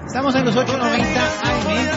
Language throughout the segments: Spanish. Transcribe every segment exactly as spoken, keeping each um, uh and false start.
Estamos en los ocho noventa A M.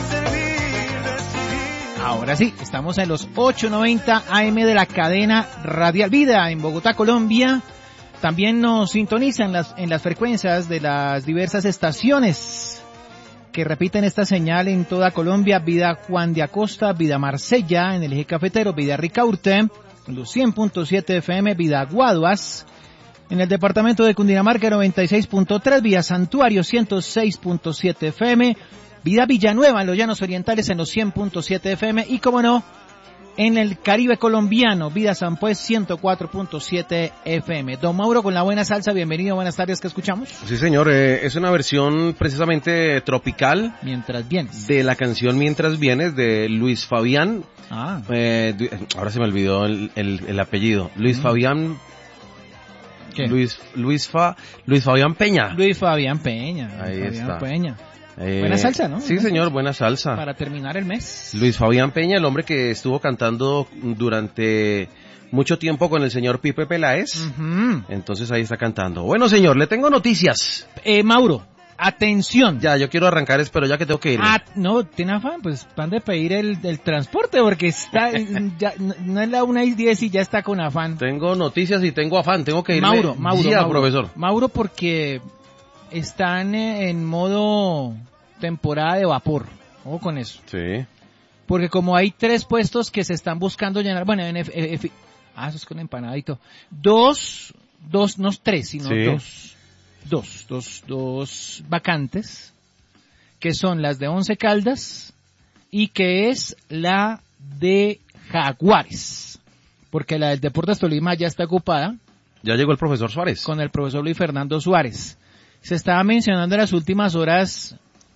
Ahora sí, estamos en los ocho noventa A M de la cadena Radial Vida en Bogotá, Colombia. También nos sintonizan las, en las frecuencias de las diversas estaciones que repiten esta señal en toda Colombia: Vida Juan de Acosta, Vida Marsella en el eje cafetero, Vida Ricaurte, en los cien punto siete F M, Vida Guaduas, en el departamento de Cundinamarca noventa y seis punto tres, Vida Santuario ciento seis punto siete F M, Vida Villanueva en los Llanos Orientales en los cien punto siete F M y, como no, en el Caribe colombiano, Vida San Pues ciento cuatro punto siete F M. Don Mauro, con la buena salsa, bienvenido, buenas tardes, ¿qué escuchamos? Sí, señor, eh, es una versión precisamente tropical. Mientras vienes. De la canción Mientras vienes, de Luis Fabián. Ah. Eh, ahora se me olvidó el, el, el apellido. Luis mm. Fabián... ¿Qué? Luis, Luis, Fa, Luis Fabián Peña. Luis Fabián Peña. Ahí Luis está. Fabián Peña. Eh, buena salsa, ¿no? Sí, buena señor, salsa. buena salsa. Para terminar el mes. Luis Fabián Peña, el hombre que estuvo cantando durante mucho tiempo con el señor Pipe Peláez. Uh-huh. Entonces ahí está cantando. Bueno, señor, le tengo noticias. Eh, Mauro, atención. Ya, yo quiero arrancar, pero ya que tengo que ir. Ah, no, tiene afán, pues van de pedir el, el transporte porque está, ya, no es la una y diez y ya está con afán. Tengo noticias y tengo afán, tengo que irme. Mauro, Mauro, ya, Mauro, profesor. Mauro, porque están en modo temporada de vapor. Ojo con eso. Sí. Porque como hay tres puestos que se están buscando llenar, bueno, en F, F, ah, eso es con empanadito. Dos, dos, no tres, sino sí. dos, dos, dos, dos vacantes, que son las de Once Caldas y que es la de Jaguares. Porque la del Deportes Tolima ya está ocupada. Ya llegó el profesor Suárez. Con el profesor Luis Fernando Suárez. Se estaba mencionando en las últimas horas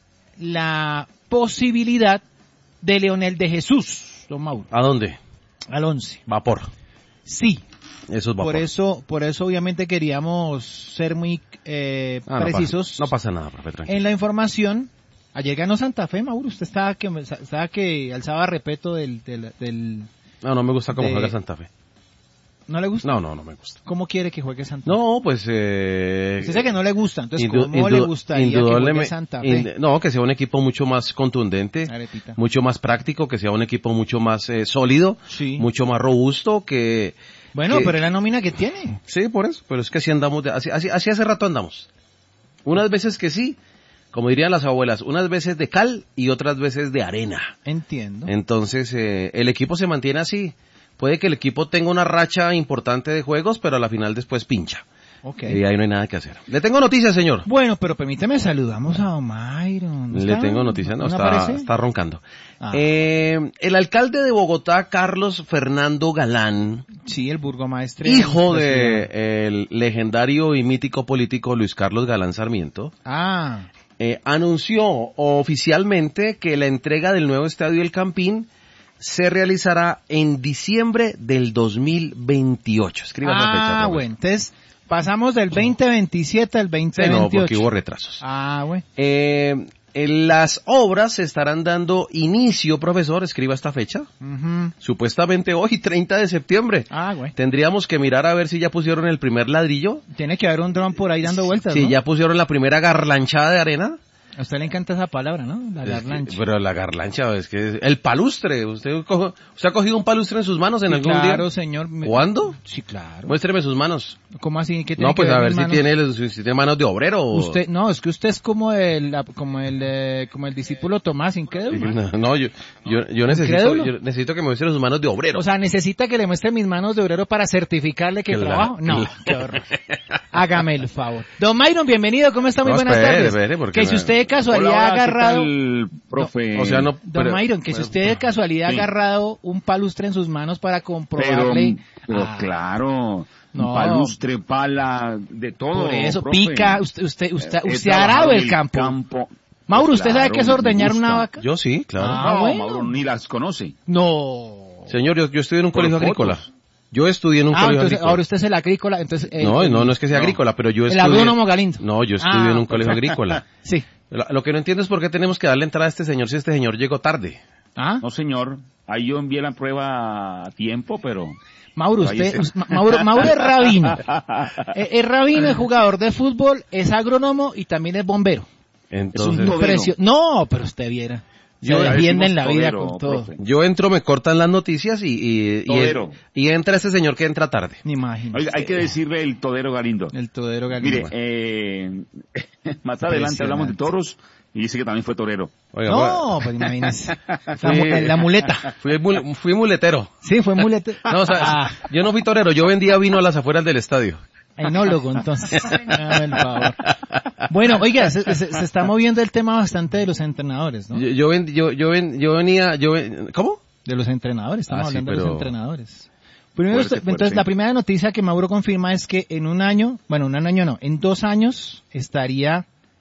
la posibilidad de Leonel de Jesús, don Mauro. ¿A dónde? Al once. Vapor. Sí. Eso es vapor. Por eso, por eso obviamente queríamos ser muy eh, ah, precisos. No pasa, no pasa nada, profe, tranquilo. En la información. Ayer ganó Santa Fe, Mauro. Usted estaba que, estaba que alzaba repeto del, del, del... No, no me gusta cómo de... juega Santa Fe. ¿No le gusta? No, no, no me gusta. ¿Cómo quiere que juegue Santa Fe? No, pues... Eh, Usted dice que no le gusta, entonces ¿cómo le gustaría que juegue Santa Fe? Ind- no, que sea un equipo mucho más contundente, Arepita. Mucho más práctico, que sea un equipo mucho más eh, sólido, sí. Mucho más robusto, que... Bueno, que... pero es la nómina que tiene. Sí, por eso, pero es que así andamos, de, así, así, así hace rato andamos. Unas veces que sí, como dirían las abuelas, unas veces de cal y otras veces de arena. Entiendo. Entonces, eh, el equipo se mantiene así. Puede que el equipo tenga una racha importante de juegos, pero a la final después pincha. Okay. Y ahí no hay nada que hacer. Le tengo noticias, señor. Bueno, pero permíteme, saludamos a Omairon. ¿No Le está? tengo noticias, no, ¿No está, aparece? está roncando. Ah. Eh, el alcalde de Bogotá, Carlos Fernando Galán. Sí, el burgomaestre. Hijo de el legendario y mítico político Luis Carlos Galán Sarmiento. Ah. Eh, anunció oficialmente que la entrega del nuevo estadio El Campín se realizará en diciembre del dos mil veintiocho. Escriba ah, esa fecha. Ah, bueno, entonces pasamos del veinte veintisiete al veinte veintiocho. Sí, no, porque hubo retrasos. Ah, bueno. Eh, las obras se estarán dando inicio, profesor, escriba esta fecha. Uh-huh. Supuestamente hoy, treinta de septiembre. Ah, bueno. Tendríamos que mirar a ver si ya pusieron el primer ladrillo. Tiene que haber un dron por ahí dando vueltas, Si ¿no? ya pusieron la primera garlanchada de arena. A usted le encanta esa palabra, ¿no? La garlancha. Es que, pero la garlancha, es que es el palustre. ¿Usted, cojo, ¿Usted ha cogido un palustre en sus manos en sí, algún claro, día? Claro, señor. ¿Cuándo? Sí, claro. Muéstreme sus manos. ¿Cómo así? ¿Qué tiene No, pues que ver a ver si manos? tiene, si tiene manos de obrero. O... Usted, no, es que usted es como el, como el, eh, como el discípulo Tomás, incrédulo. No, no yo, yo, yo necesito, yo necesito que me muestre sus manos de obrero. O sea, necesita que le muestre mis manos de obrero para certificarle que Claro, trabajo. No, claro. qué horror. Hágame el favor. Don Myron, bienvenido, ¿cómo está? Muy No, buenas espere, tardes. espere, porque que si me- usted de casualidad Hola, ha hola, agarrado... ¿qué tal, profe? O sea, no... Don pero- Myron, que si usted de casualidad Sí. ha agarrado un palustre en sus manos para Pero, comprobarle... pero Ah, claro, No. palustre, pala, de todo. por eso, profe. pica, usted, usted, usted, He usted ha trabajado arado en el campo. campo. Mauro, ¿usted Claro, sabe qué es me ordeñar gusta. una vaca? Yo sí, claro. Ah, no, bueno. Mauro ni las conoce. No. Señor, yo, yo estudié en un Por colegio fotos. agrícola. Yo estudié en un Ah, colegio entonces agrícola. ahora usted es el agrícola, entonces... eh, No, no, no es que sea no. agrícola, pero yo El estudié... agrónomo Galindo. No, yo estudié Ah, en un colegio perfecto. agrícola. Sí. Lo, lo que no entiendo es por qué tenemos que darle entrada a este señor si este señor llegó tarde. ¿Ah? No, señor. Ahí yo envié la prueba a tiempo, pero... Mauro, Ahí usted, está. Ma- Mauro, Mauro es rabino. Eh, Es rabino, es jugador de fútbol, es agrónomo y también es bombero. Entonces, Es un todero. Precio- No, pero usted viera. Yo- Se defiende en la vida todero, con todo. profe. yo entro, me cortan las noticias y, y, y, Todero. y entra ese señor que entra tarde. Ni imagino. Oiga, hay que decirle el todero Galindo. El todero Galindo. Mire, eh, más adelante hablamos de toros y dice que también fue torero. Oiga, No, pues imagínese. La, Fui- mu- la muleta. fui, mul- fui muletero. Sí, fue muleta. No, o sea, Ah, yo no fui torero, yo vendía vino a las afueras del estadio. enólogo, entonces. Hágame el favor. Bueno, oiga, se, se- se está moviendo el tema bastante de los entrenadores, ¿no? Yo, yo, ven- yo, yo, ven- yo venía, yo ven- ¿cómo? De los entrenadores, estamos Ah, sí, hablando de pero- los entrenadores. Primero, Fuerte, esto- entonces, fuerte. la primera noticia que Mauro confirma es que en un año, bueno, en un año no, en dos años estaría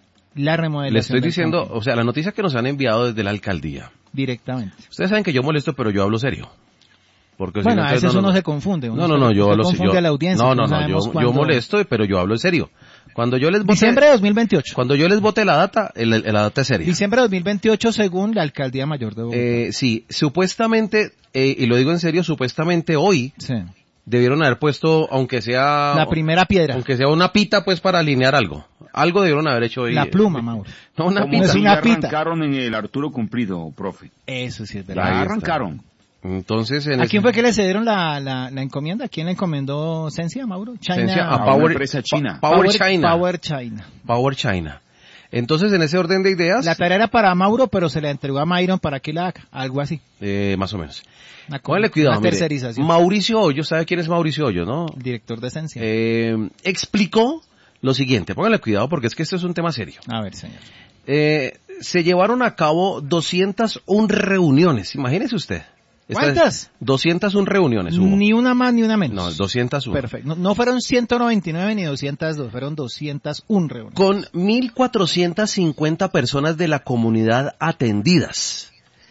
la remodelación. Le estoy del diciendo, campo, o sea, la noticia que nos han enviado desde la alcaldía. directamente. Ustedes saben que yo molesto, pero yo hablo serio. Porque si Bueno, no, a veces entonces uno no, se confunde. uno No, no, se- no, yo usted hablo confunde yo- a la audiencia. No, no, no, sabemos yo, yo cuándo- molesto, pero yo hablo en serio. Cuando yo les vote, Diciembre de dos mil veintiocho. cuando yo les vote la data, el- el- la data es seria. Diciembre de dos mil veintiocho según la Alcaldía Mayor de Bogotá. Eh, sí, supuestamente, eh, y lo digo en serio, supuestamente hoy Sí. debieron haber puesto, aunque sea, La primera piedra. aunque sea una pita, pues para alinear algo. Algo debieron haber hecho hoy. La pluma, Mauro. No, una Como pita. es si una ya pita. arrancaron en el Arturo Cumplido, profe. Eso sí es Ya verdad. Ahí está. arrancaron. Entonces, en ¿A ese- quién fue que le cedieron la, la, la encomienda? ¿A quién le encomendó Cencia, Mauro? China. Cencia, a a una Power, empresa china. Pa- Power China. Power China. Power China. Entonces, en ese orden de ideas, La tarea era para Mauro, pero se la entregó a Myron para que la haga. Algo así. eh, más o menos. Una, co- Póngale cuidado, una mire. tercerización. Mauricio Hoyos, ¿sabe quién es Mauricio Hoyos, no? El director de Cencia. Eh, explicó lo siguiente, póngale cuidado porque es que esto es un tema serio. A ver, señor. Eh, se llevaron a cabo doscientas una reuniones, imagínese usted. Esta es- ¿Cuántas? doscientas una reuniones hubo. Ni una más ni una menos. No, doscientas uno. Perfecto. No, no fueron ciento noventa y nueve ni doscientos dos, fueron doscientas una reuniones. Con mil cuatrocientas cincuenta personas de la comunidad atendidas.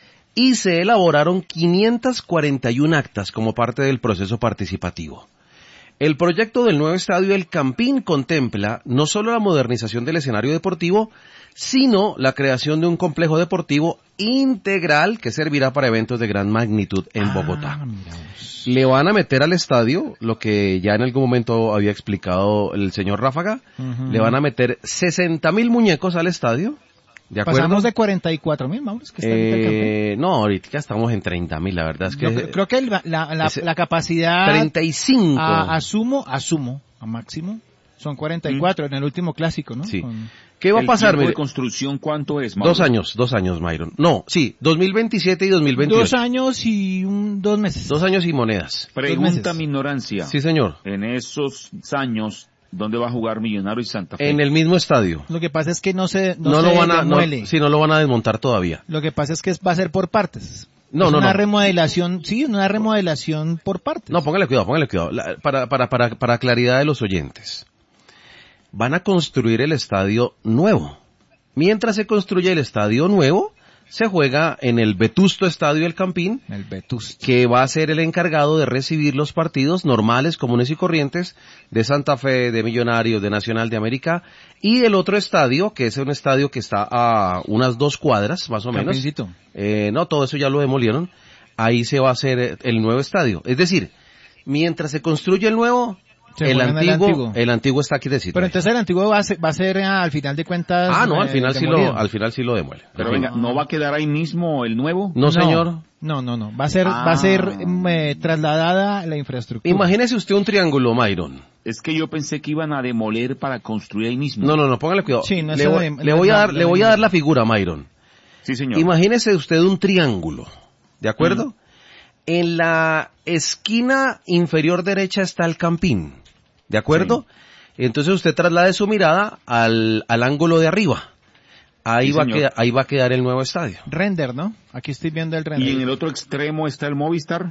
Y se elaboraron quinientas cuarenta y una actas como parte del proceso participativo. El proyecto del nuevo estadio El Campín contempla no solo la modernización del escenario deportivo, sino la creación de un complejo deportivo integral que servirá para eventos de gran magnitud en Bogotá. Ah, mira vos. Le van a meter al estadio, lo que ya en algún momento había explicado el señor Ráfaga, Ujú. le van a meter sesenta mil muñecos al estadio, ¿de acuerdo? Pasamos de cuarenta y cuatro mil, Mauro, es que está ahorita el campeón. Eh, no, ahorita estamos en treinta mil, la verdad es que... Yo creo, creo que el- la, la, ese- la capacidad treinta y cinco. a, asumo, asumo, a máximo, son cuarenta y cuatro en el último clásico, ¿no? Sí. Con- ¿Qué va a ¿El pasar? tiempo Mire, de construcción cuánto es, Mauro? dos años, dos años, Myron. No, sí, dos mil veintisiete y dos mil veintiocho. Dos años y un, dos meses. Dos años y monedas. Pregunta meses. mi ignorancia. Sí, señor. En esos años, ¿dónde va a jugar Millonarios y Santa Fe? En el mismo estadio. Lo que pasa es que no se, no No, se lo van a, no, demuele. sí, no lo van a desmontar todavía. Lo que pasa es que va a ser por partes. No, es no, una no. remodelación, sí, una remodelación por partes. No, póngale cuidado, póngale cuidado. La- para, para, para, para claridad de los oyentes. Van a construir el estadio nuevo. Mientras se construye el estadio nuevo, se juega en el vetusto estadio El Campín, El Vetusto. que va a ser el encargado de recibir los partidos normales, comunes y corrientes de Santa Fe, de Millonarios, de Nacional de América, y el otro estadio, que es un estadio que está a unas dos cuadras, más o menos. Campincito. Eh, no, todo eso ya lo demolieron. Ahí se va a hacer el nuevo estadio. Es decir, mientras se construye el nuevo, Se el juega en el antiguo, antiguo. el antiguo está aquí decir. Pero entonces el antiguo va a ser, va a ser ah, al final de cuentas. Ah, no, al eh, final sí demolido. lo, al final sí lo demuele. Pero En fin. venga, ¿no va a quedar ahí mismo el nuevo? No, señor. No, no, no. Va a ser, Ah. va a ser mm, eh, trasladada la infraestructura. Imagínese usted un triángulo, Myron. Es que yo pensé que iban a demoler para construir ahí mismo. No, no, no, póngale cuidado. Sí, no, le, eso voy, de- le no, voy a no, dar, no, le no, voy a no. dar la figura, Myron. Sí, señor. Imagínese usted un triángulo, ¿de acuerdo? Mm. En la esquina inferior derecha está el Campín, ¿de acuerdo? Entonces usted traslade su mirada al, al ángulo de arriba. Ahí Sí, va a señor. quedar, ahí va a quedar el nuevo estadio. Render, ¿no? Aquí estoy viendo el render. Y en el otro extremo está el Movistar.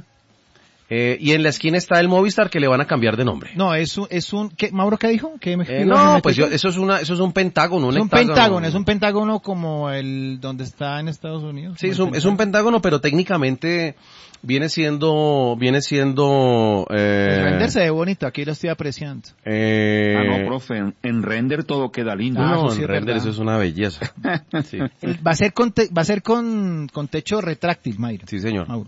Eh, y en la esquina está el Movistar que le van a cambiar de nombre. No, es un, es un, ¿qué, Mauro, ¿qué dijo? ¿Qué me Eh, explico? no, ¿Me pues yo, explico? eso es una, eso es un pentágono, un es un hectágono. pentágono, es un pentágono como el donde está en Estados Unidos. Sí, como es el un, es un pentágono, pero técnicamente viene siendo, viene siendo, eh, El render se ve bonito, aquí lo estoy apreciando. eh, Ah, no, profe, en, en render todo queda lindo. Ah, no, eso sí en es render verdad. eso es una belleza. Sí, El- Va a ser con, te- va a ser con, con techo retráctil, Mayra. sí, señor. Mauro.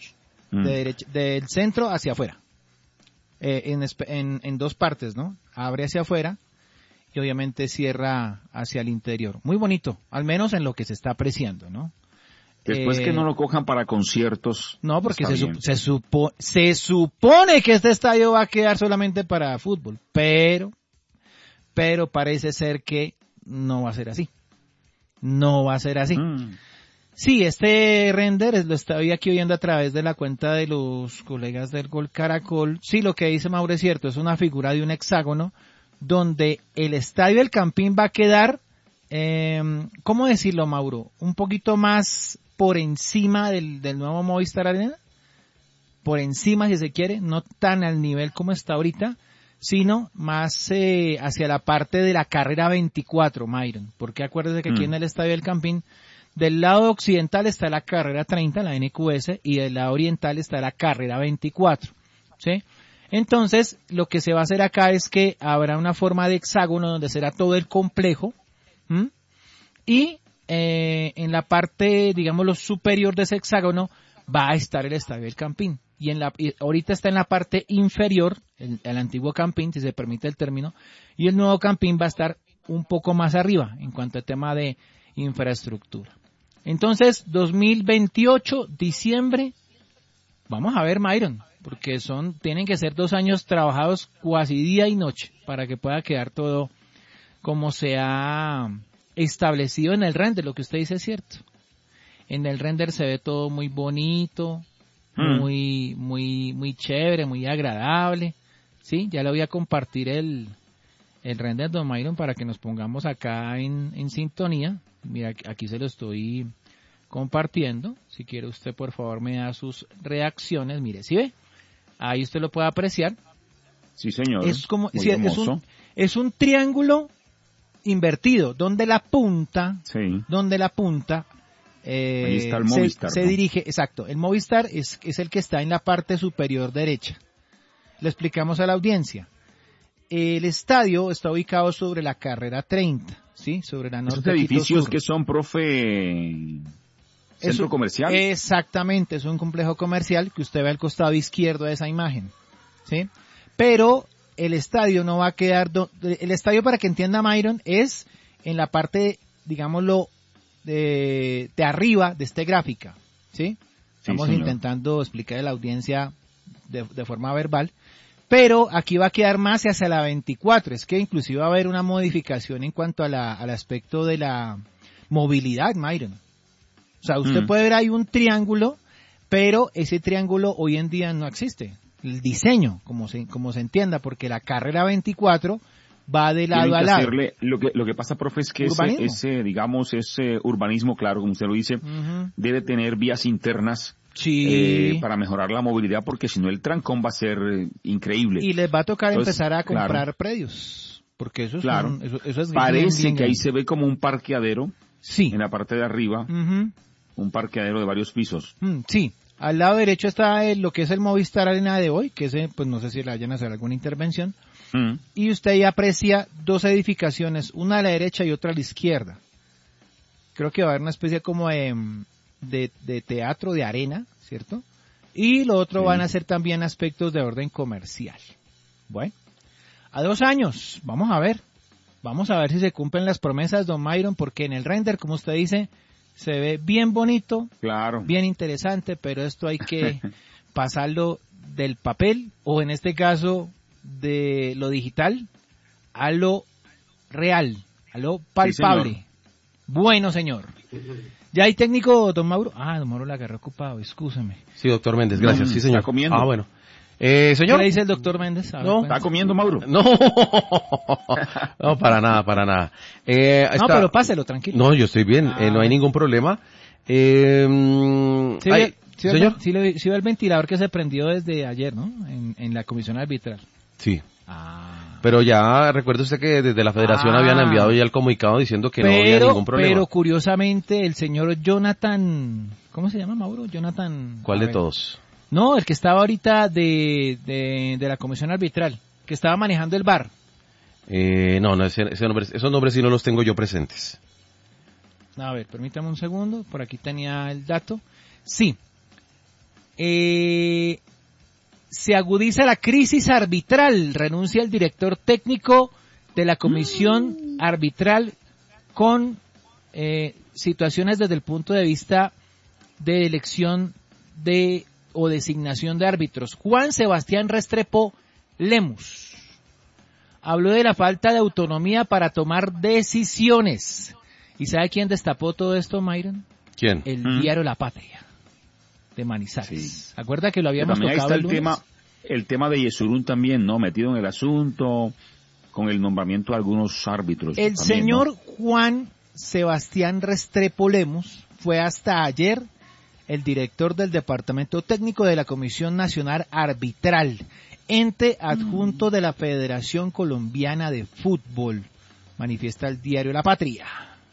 Mm. De derecha- del centro hacia afuera. Eh, en, espe- en, en dos partes, ¿no? Abre hacia afuera y obviamente cierra hacia el interior. Muy bonito, al menos en lo que se está apreciando, ¿no? Después eh, que no lo cojan para conciertos. No, porque se, supo, se, supo, se supone que este estadio va a quedar solamente para fútbol, pero, pero parece ser que no va a ser así. No va a ser así. Mm. Sí, este render lo estoy aquí oyendo a través de la cuenta de los colegas del Gol Caracol. Sí, lo que dice Mauro es cierto, es una figura de un hexágono donde el estadio del Campín va a quedar, eh, ¿cómo decirlo, Mauro? Un poquito más por encima del, del nuevo Movistar Arena, por encima si se quiere, no tan al nivel como está ahorita, sino más eh, hacia la parte de la carrera veinticuatro, Myron, porque acuérdese que mm. aquí en el Estadio del Campín, del lado occidental está la carrera treinta, la N Q S, y del lado oriental está la carrera veinticuatro, ¿sí? Entonces, lo que se va a hacer acá es que habrá una forma de hexágono donde será todo el complejo, ¿m? y Eh, en la parte, digamos, lo superior de ese hexágono va a estar el Estadio del Campín. Y en la, y ahorita está en la parte inferior, el, el antiguo Campín, si se permite el término, y el nuevo Campín va a estar un poco más arriba en cuanto al tema de infraestructura. Entonces, dos mil veintiocho, diciembre, vamos a ver, Myron, porque son, tienen que ser dos años trabajados casi día y noche para que pueda quedar todo como sea establecido en el render. Lo que usted dice es cierto. En el render se ve todo muy bonito, mm. muy, muy, muy chévere, muy agradable. Sí, ya le voy a compartir el, el render, don Myron, para que nos pongamos acá en, en sintonía. Mira, aquí se lo estoy compartiendo. Si quiere usted, por favor, me da sus reacciones. Mire, ¿sí ve? Ahí usted lo puede apreciar. Sí, señor. Es como, sí, es un, es un triángulo invertido, donde la punta, sí. donde la punta, eh, ahí está el Movistar, se, ¿no? se dirige, exacto, el Movistar es, es el que está en la parte superior derecha. Le explicamos a la audiencia. El estadio está ubicado sobre la carrera treinta, ¿sí? Sobre la norte. ¿Esos edificios que son, profe, centro es, comercial? Exactamente, es un complejo comercial que usted ve al costado izquierdo de esa imagen, ¿sí? Pero el estadio no va a quedar, do, el estadio, para que entienda Myron, es en la parte, digámoslo, de, de arriba de esta gráfica, ¿sí? Estamos sí, intentando explicar a la audiencia de, de forma verbal, pero aquí va a quedar más hacia la veinticuatro, es que inclusive va a haber una modificación en cuanto a la, al aspecto de la movilidad, Myron. O sea, usted mm. puede ver ahí un triángulo, pero ese triángulo hoy en día no existe. El diseño, como se, como se entienda, porque la carrera veinticuatro va de lado a lado. Hacerle, lo que lo que pasa, profe, es que ese, ese, digamos, ese urbanismo, claro, como usted lo dice, uh-huh. debe tener vías internas sí. eh, para mejorar la movilidad, porque si no el trancón va a ser eh, increíble. Y les va a tocar Entonces, empezar a comprar claro. predios, porque eso es, claro. un, eso, eso es Parece bien, bien, que ahí se ve como un parqueadero, sí. en la parte de arriba, uh-huh. un parqueadero de varios pisos. Mm, sí. Al lado derecho está el, lo que es el Movistar Arena de hoy, que ese, pues no sé si le vayan a hacer alguna intervención. Mm. Y usted ya aprecia dos edificaciones, una a la derecha y otra a la izquierda. Creo que va a haber una especie como de, de, de teatro, de arena, ¿cierto? Y lo otro sí. van a ser también aspectos de orden comercial. Bueno, a dos años, vamos a ver. Vamos a ver si se cumplen las promesas, don Myron, porque en el render, como usted dice, se ve bien bonito, claro. bien interesante, pero esto hay que pasarlo del papel, o en este caso de lo digital, a lo real, a lo palpable. Sí, señor. Bueno, señor. ¿Ya hay técnico, don Mauro? Ah, don Mauro la agarró ocupado, excúseme. Sí, doctor Méndez, gracias. Mm, sí, señor. Está comiendo. Ah, bueno. Eh, señor. ¿Qué le dice el doctor Méndez? No, está comiendo, Mauro. No, no, para nada, para nada. Eh, no, está... pero páselo, tranquilo. No, yo estoy bien, ah. eh, no hay ningún problema. Eh, sí, hay... sí, señor. Sí, le, sí ve el ventilador que se prendió desde ayer, ¿no? En, en la comisión arbitral. Sí. Ah. Pero ya recuerde usted que desde la federación ah. habían enviado ya el comunicado diciendo que pero, no había ningún problema. Pero curiosamente el señor Jonathan, ¿cómo se llama, Mauro? Jonathan. ¿Cuál de ver. todos? No, el que estaba ahorita de, de, de la comisión arbitral, que estaba manejando el V A R. Eh, no, no, ese, ese nombre, esos nombres sí no los tengo yo presentes. A ver, permítame un segundo, por aquí tenía el dato. Sí. Eh, se agudiza la crisis arbitral, renuncia el director técnico de la comisión arbitral con eh, situaciones desde el punto de vista de elección de o designación de árbitros. Juan Sebastián Restrepo Lemus habló de la falta de autonomía para tomar decisiones. ¿Y sabe quién destapó todo esto, Myron? ¿Quién? El ¿Mm? diario La Patria de Manizales. Sí. ¿Acuerda que lo habíamos También ahí tocado está el el lunes? tema, el tema de Yesurún también, ¿no? Metido en el asunto, con el nombramiento de algunos árbitros. El también, señor ¿no? Juan Sebastián Restrepo Lemus fue hasta ayer el director del Departamento Técnico de la Comisión Nacional Arbitral, ente adjunto de la Federación Colombiana de Fútbol, manifiesta el diario La Patria.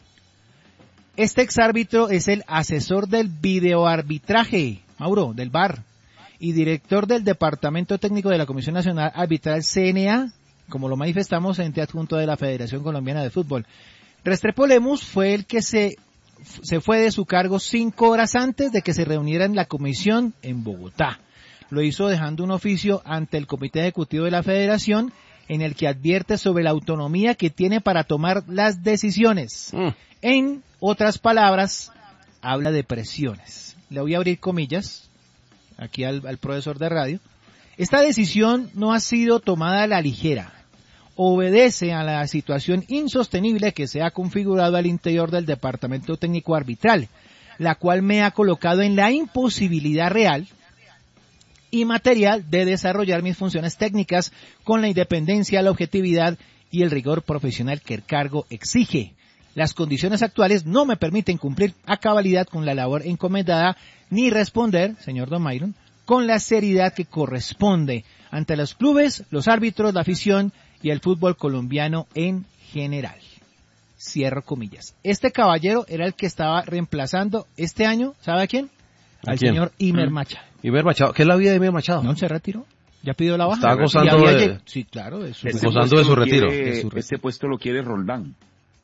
Este exárbitro es el asesor del videoarbitraje, Mauro, del V A R, y director del Departamento Técnico de la Comisión Nacional Arbitral C N A, como lo manifestamos, ente adjunto de la Federación Colombiana de Fútbol. Restrepo Lemus fue el que se, se fue de su cargo cinco horas antes de que se reuniera en la comisión en Bogotá. Lo hizo dejando un oficio ante el Comité Ejecutivo de la Federación en el que advierte sobre la autonomía que tiene para tomar las decisiones. Mm. En otras palabras, habla de presiones. Le voy a abrir comillas aquí al, al profesor de radio. Esta decisión no ha sido tomada a la ligera. Obedece a la situación insostenible que se ha configurado al interior del Departamento Técnico Arbitral, la cual me ha colocado en la imposibilidad real y material de desarrollar mis funciones técnicas con la independencia, la objetividad y el rigor profesional que el cargo exige. Las condiciones actuales no me permiten cumplir a cabalidad con la labor encomendada ni responder, señor Don Myron, con la seriedad que corresponde ante los clubes, los árbitros, la afición y el fútbol colombiano en general. Cierro comillas. Este caballero era el que estaba reemplazando este año, ¿sabe a quién? ¿A Al quién? señor Imer Machado. Imer Machado, ¿qué es la vida de Imer Machado? No, se retiró. Ya pidió la baja. Está gozando Y había de- lleg- Sí, claro, de su Ese gozando puesto de su lo retiro. quiere- De su retiro. Ese puesto lo quiere Roldán.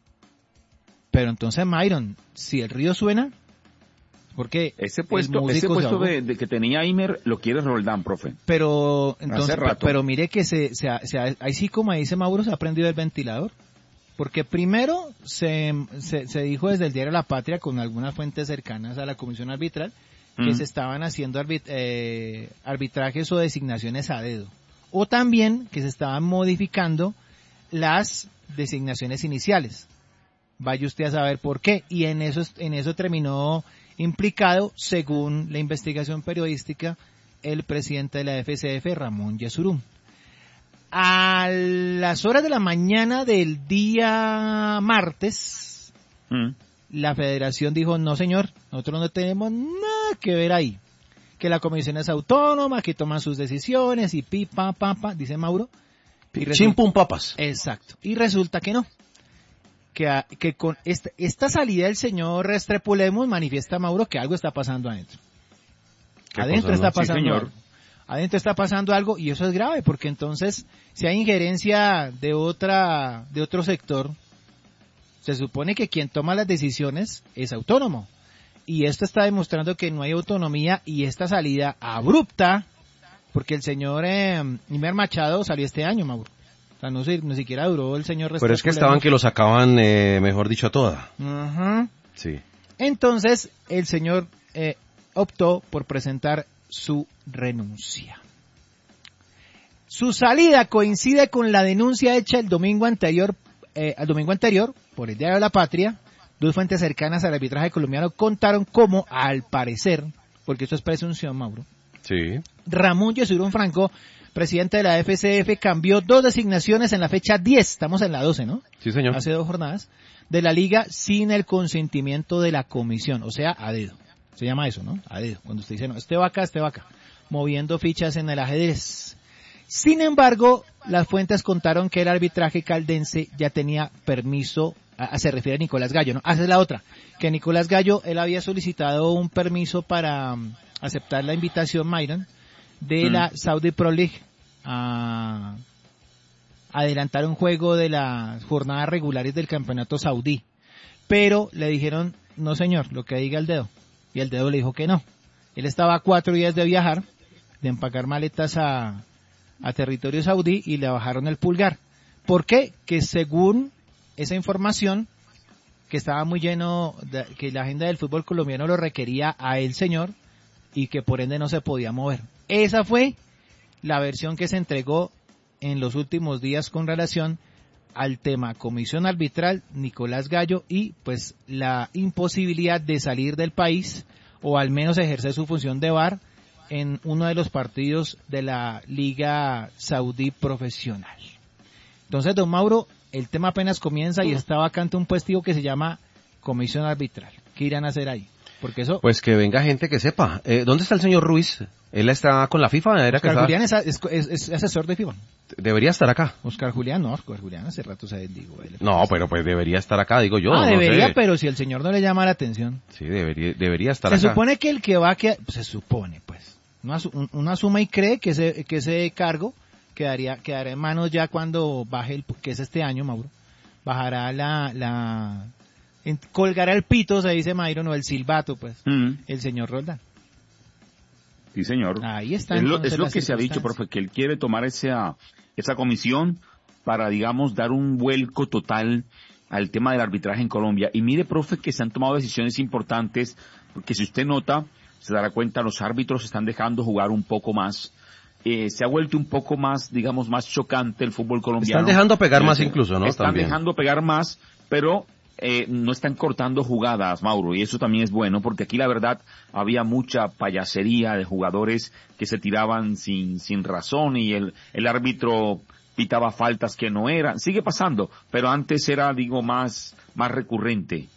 Pero entonces, Myron, si el río suena, porque Ese el puesto, músico ese se puesto ahogó. de, de que tenía Imer lo quiere Roldán, profe. Pero entonces, Hace rato. pero mire que se, se, se, ahí sí, como dice Mauro, se ha prendido el ventilador. Porque primero se, se, se dijo desde el diario La Patria, con algunas fuentes cercanas a la comisión arbitral, que Mm. se estaban haciendo arbit, eh, arbitrajes o designaciones a dedo. O también que se estaban modificando las designaciones iniciales. Vaya usted a saber por qué. Y en eso, en eso terminó implicado, según la investigación periodística, el presidente de la F C F, Ramón Yesurún. A las horas de la mañana del día martes, Mm. la federación dijo, no señor, nosotros no tenemos nada que ver ahí. Que la comisión es autónoma, que toman sus decisiones y pi, pa, pa, pa, dice Mauro. Y resulta- Chimpum papas. Exacto. Y resulta que no. Que, a- que con esta, esta salida del señor Restrepo Lemus manifiesta Mauro que algo está pasando adentro. ¿Qué Adentro cosa, está no? Sí, pasando señor. algo. Adentro está pasando algo y eso es grave porque entonces si hay injerencia de otra, de otro sector, se supone que quien toma las decisiones es autónomo. Y esto está demostrando que no hay autonomía y esta salida abrupta, porque el señor eh, Imer Machado salió este año, Mauro. O sea, no, sé, ni siquiera duró el señor Pero es que Restrepo estaban Lemus. que lo sacaban, eh, mejor dicho, a toda. Ajá. Sí. Entonces, el señor eh, optó por presentar su renuncia. Su salida coincide con la denuncia hecha el domingo anterior, eh, el domingo anterior, por el Diario de la Patria. Dos fuentes cercanas al arbitraje colombiano contaron cómo, al parecer, porque esto es presunción, Mauro, Sí. Ramón Yesurún Franco, presidente de la F C F, cambió dos designaciones en la fecha diez, estamos en la doce, ¿no? Sí, señor. Hace dos jornadas, de la liga sin el consentimiento de la comisión, o sea, a dedo. Se llama eso, ¿no? A dedo. Cuando usted dice, no, este va acá, este va acá. Moviendo fichas en el ajedrez. Sin embargo, las fuentes contaron que el arbitraje caldense ya tenía permiso, a, a- se refiere a Nicolás Gallo, ¿no? Esa es la otra. Que Nicolás Gallo, él había solicitado un permiso para um, aceptar la invitación, Myron, de Mm. la Saudi Pro League a adelantar un juego de las jornadas regulares del campeonato saudí. Pero le dijeron, no señor, lo que diga el dedo. Y el dedo le dijo que no. Él estaba a cuatro días de viajar, de empacar maletas a, a territorio saudí y le bajaron el pulgar. ¿Por qué? Que según esa información, que estaba muy lleno, de, que la agenda del fútbol colombiano lo requería a el señor y que por ende no se podía mover. Esa fue la versión que se entregó en los últimos días con relación al tema comisión arbitral, Nicolás Gallo, y pues la imposibilidad de salir del país o al menos ejercer su función de V A R en uno de los partidos de la Liga Saudí Profesional. Entonces, don Mauro, el tema apenas comienza y está vacante un puesto que se llama comisión arbitral. ¿Qué irán a hacer ahí? Porque eso... Pues que venga gente que sepa. Eh, ¿Dónde está el señor Ruiz? ¿Él está con la FIFA? ¿Era Oscar que Julián es, es, es, es asesor de FIFA. Debería estar acá. Oscar Julián, no, Oscar Julián hace rato se digo. No, pero pues debería estar acá, digo yo. Ah, no debería, sé. pero si el señor no le llama la atención. Sí, debería, debería estar se acá. Se supone que el que va a quedar, se supone pues, uno, asu, uno asume y cree que ese, que ese cargo quedaría, quedará en manos ya cuando baje el, que es este año, Mauro, bajará la, la, en, colgará el pito, se dice Myron, o el silbato, pues, mm. el señor Roldán. Sí, señor. Ahí está. Es lo, es lo que se ha dicho, profe, que él quiere tomar esa, esa comisión para, digamos, dar un vuelco total al tema del arbitraje en Colombia. Y mire, profe, que se han tomado decisiones importantes, porque si usted nota, se dará cuenta, los árbitros están dejando jugar un poco más. Eh, se ha vuelto un poco más, digamos, más chocante el fútbol colombiano. Están dejando pegar más incluso, ¿no? Están También. dejando pegar más, pero eh, no están cortando jugadas, Mauro, y eso también es bueno, porque aquí la verdad había mucha payasería de jugadores que se tiraban sin sin razón y el, el árbitro pitaba faltas que no eran. Sigue pasando, pero antes era, digo, más, más recurrente.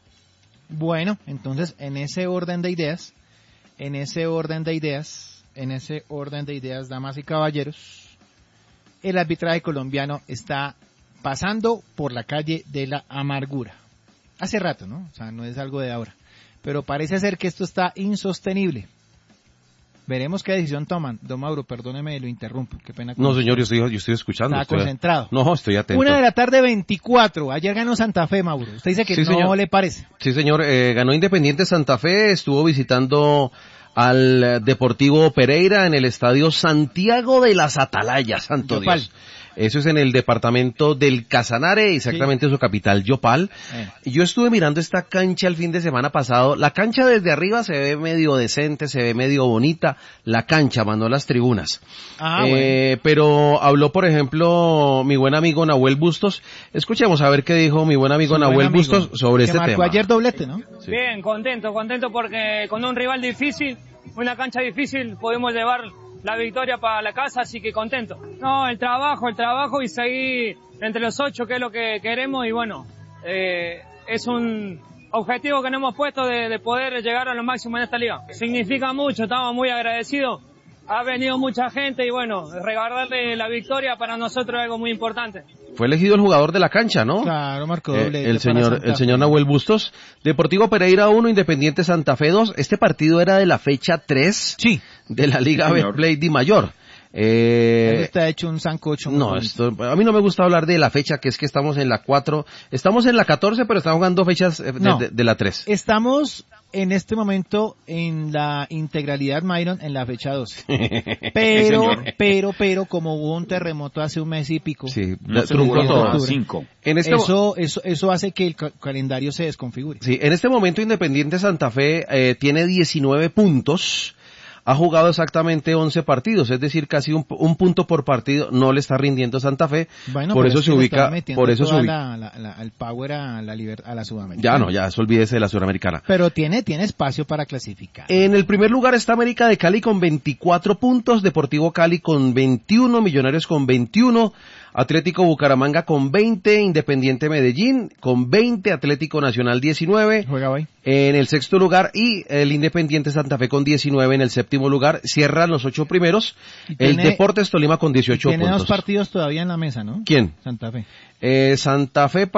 Bueno, entonces, en ese orden de ideas, en ese orden de ideas, en ese orden de ideas, damas y caballeros, el arbitraje colombiano está pasando por la calle de la amargura. Hace rato, ¿no? O sea, no es algo de ahora. Pero parece ser que esto está insostenible. Veremos qué decisión toman. Don Mauro, perdóneme, lo interrumpo. Qué pena. No, señor, yo estoy, yo estoy escuchando. Está estoy, concentrado. No, estoy atento. Una de la tarde, veinticuatro. Ayer ganó Santa Fe, Mauro. Usted dice que sí, no señor. le parece. Sí, señor. Eh, ganó Independiente Santa Fe. Estuvo visitando al Deportivo Pereira en el estadio Santiago de las Atalayas. Santo Yopal. Dios. Eso es en el departamento del Casanare, exactamente sí. Su capital, Yopal. Eh. Yo estuve mirando esta cancha el fin de semana pasado. La cancha desde arriba se ve medio decente, se ve medio bonita. La cancha, mandó las tribunas. Ah, eh, bueno. Pero habló, por ejemplo, mi buen amigo Nahuel Bustos. Escuchemos a ver qué dijo mi buen amigo Su Nahuel buen amigo, Bustos sobre este marcó tema. Ayer doblete, ¿no? Sí. Bien, contento, contento porque con un rival difícil, una cancha difícil, podemos llevar la victoria para la casa, así que contento. No, el trabajo, el trabajo y seguir entre los ocho, que es lo que queremos, y bueno, eh, es un objetivo que nos hemos puesto de, de poder llegar a lo máximo en esta liga. Significa mucho, estamos muy agradecidos, ha venido mucha gente y bueno, regalarle la victoria para nosotros es algo muy importante. Fue elegido el jugador de la cancha, ¿no? Claro, marcó doble. Eh, el señor, el señor Nahuel Bustos. Deportivo Pereira uno, Independiente Santa Fe dos. Este partido era de la fecha tres sí. de la Liga Betplay Di Mayor. Eh, está hecho un sancocho. No, esto, a mí no me gusta hablar de la fecha, que es que estamos en la cuatro, estamos en la catorce, pero estamos jugando fechas de, no, de, de la tres. Estamos en este momento en la integralidad, Myron, en la fecha doce. Pero, pero, pero, como hubo un terremoto hace un mes y pico. Sí, no se jugó todo. Cinco. En este eso, eso, eso hace que el ca- calendario se desconfigure. Sí, en este momento Independiente Santa Fe eh, tiene diecinueve puntos. Ha jugado exactamente once partidos, es decir, casi un, un punto por partido. No le está rindiendo Santa Fe, bueno, por eso se ubica, por eso se ubica la, la, la, el power a la, liber, a la Sudamericana. Ya no, ya se olvídese de la Sudamericana. Pero tiene, tiene espacio para clasificar. En el primer lugar está América de Cali con veinticuatro puntos, Deportivo Cali con veintiuno, Millonarios con veintiuno, Atlético Bucaramanga con veinte, Independiente Medellín con veinte, Atlético Nacional diecinueve. Juega hoy. En el sexto lugar y el Independiente Santa Fe con diecinueve en el séptimo lugar. Cierran los ocho primeros. Tiene, el Deportes Tolima con dieciocho tiene puntos. Tiene dos partidos todavía en la mesa, ¿no? ¿Quién? Santa Fe. Eh, Santa Fe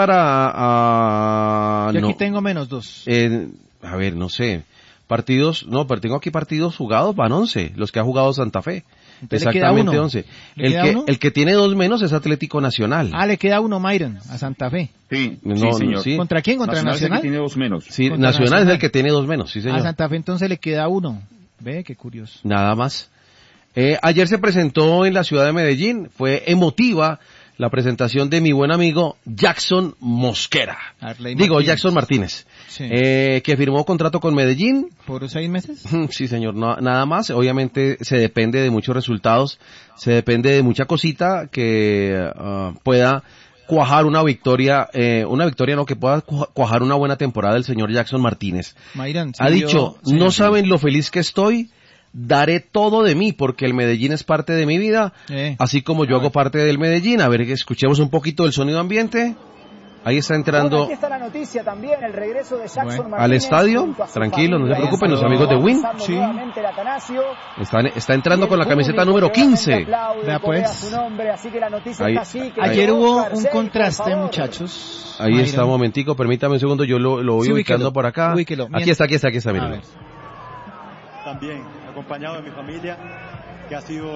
para... Uh, Yo aquí no. tengo menos dos. Eh, a ver, no sé. Partidos, no, pero tengo aquí partidos jugados, van once, los que ha jugado Santa Fe. Entonces exactamente once. El que, uno? el que tiene dos menos es Atlético Nacional. Ah, le queda uno, Myron, a Santa Fe. Sí, no, sí, señor. Sí. ¿Contra quién? ¿Contra Nacional? Nacional? Es el que tiene dos menos. Sí, Nacional, Nacional es el que tiene dos menos, sí, señor. A Santa Fe entonces le queda uno. Ve, qué curioso. Nada más. Eh, ayer se presentó en la ciudad de Medellín, fue emotiva la presentación de mi buen amigo Jackson Mosquera. Arley Digo, Martínez. Jackson Martínez, Sí. eh, que firmó contrato con Medellín. ¿Por seis meses? Sí, señor, no, nada más. Obviamente se depende de muchos resultados, se depende de mucha cosita que uh, pueda cuajar una victoria, eh, una victoria no, que pueda cuajar una buena temporada del señor Jackson Martínez. Myron, Ha dicho, sí, no sí. saben lo feliz que estoy, daré todo de mí porque el Medellín es parte de mi vida, Eh. así como yo hago parte del Medellín. A ver, escuchemos un poquito del sonido ambiente. Ahí está entrando Bueno, aquí está la noticia también, el regreso de Jackson Bueno. Martínez al estadio. junto a su Tranquilo, no se familia. preocupen, los Ahí amigos de está Win. pasando Sí. nuevamente el Atanasio. Está, está entrando con la Y el camiseta público número que obviamente quince. aplaude, Vea, corea pues. su nombre, así que la noticia Ahí- está así, que Ayer llegó hubo Oscar un Sey, por contraste, favor. muchachos. Ahí Myron. está, un momentico, permítame un segundo, yo lo, lo voy Sí, ubicando ubíquelo, por acá. ubíquelo. Aquí está, aquí está, aquí está, A miren. ver. También acompañado de mi familia, que ha sido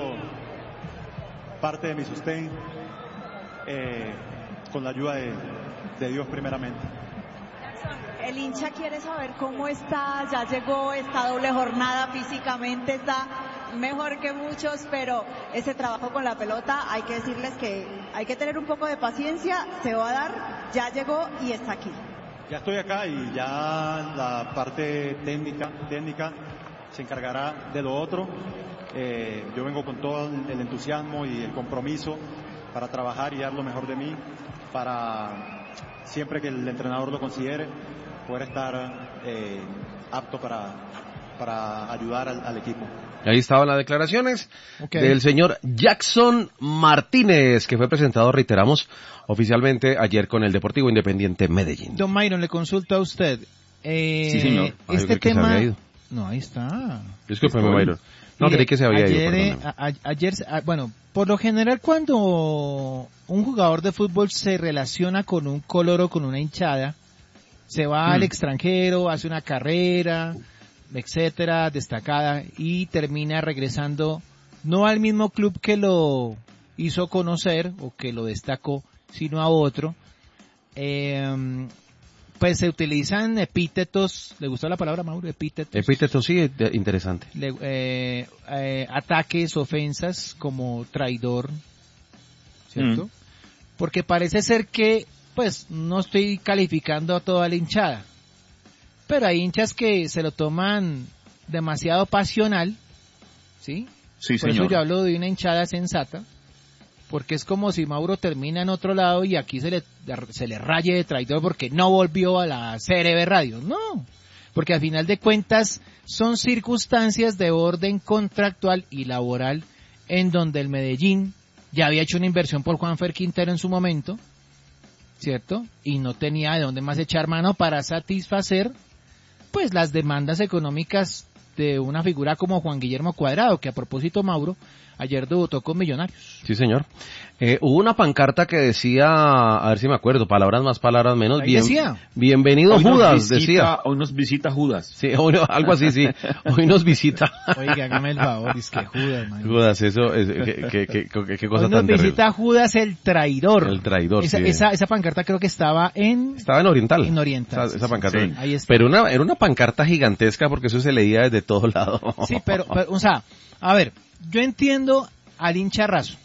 parte de mi sostén, eh, con la ayuda de, de Dios primeramente. El hincha quiere saber cómo está, ya llegó esta doble jornada físicamente, está mejor que muchos, pero ese trabajo con la pelota, hay que decirles que hay que tener un poco de paciencia, se va a dar, ya llegó y está aquí. Ya estoy acá y ya la parte técnica, técnica se encargará de lo otro. Eh, yo vengo con todo el entusiasmo y el compromiso para trabajar y dar lo mejor de mí, para siempre que el entrenador lo considere, poder estar eh, apto para, para ayudar al, al equipo. Ahí estaban las declaraciones Ok. del señor Jackson Martínez, que fue presentado, reiteramos, oficialmente ayer con el Deportivo Independiente Medellín. Don Myron, le consulto a usted. Eh, Sí, señor. Ah, yo Este creí que se tema... había ido. No, ahí está. Discúlpeme, Estoy- Mayron. No, Mire, creí que se había ayer, ido, eh, perdóneme. a- a- ayer, a- bueno, por lo general cuando un jugador de fútbol se relaciona con un color o con una hinchada, se va al Mm. extranjero, hace una carrera, etcétera, destacada, y termina regresando no al mismo club que lo hizo conocer o que lo destacó, sino a otro. Eh, pues se utilizan epítetos, ¿le gustó la palabra, Mauro? Epítetos. Epíteto sí, eh, interesante. Le- eh, eh, ataques, ofensas como traidor, ¿cierto? Mm. Porque parece ser que, pues, no estoy calificando a toda la hinchada, pero hay hinchas que se lo toman demasiado pasional, ¿sí? Sí, Por señor. eso yo hablo de una hinchada sensata, porque es como si Mauro termina en otro lado y aquí se le, se le raye de traidor porque no volvió a la C R B Radio. No, porque al final de cuentas son circunstancias de orden contractual y laboral en donde el Medellín ya había hecho una inversión por Juanfer Quintero en su momento, ¿cierto? Y no tenía de dónde más echar mano para satisfacer pues las demandas económicas de una figura como Juan Guillermo Cuadrado, que a propósito, Mauro, ayer debutó con Millonarios. Sí, señor. Eh, hubo una pancarta que decía, a ver si me acuerdo, palabras más, palabras menos. Ahí decía. Bienvenido Hoy nos Judas, visita- decía. Hoy nos visita Judas. Sí, hoy no- algo así, sí. Hoy nos visita. Oiga, hágame el favor, es que Judas, man. Judas, eso, es, qué, qué, qué, qué- qué cosa Hoy nos tan terrible. visita Judas el traidor. El traidor, esa, sí. esa, esa pancarta creo que estaba en... Estaba en Oriental. En Oriental, Esa, sí, esa sí, pancarta. sí. Ahí está. Pero una, era una pancarta gigantesca porque eso se leía desde todos lados. Sí, pero, pero, o sea, a ver, yo entiendo al hincha raso.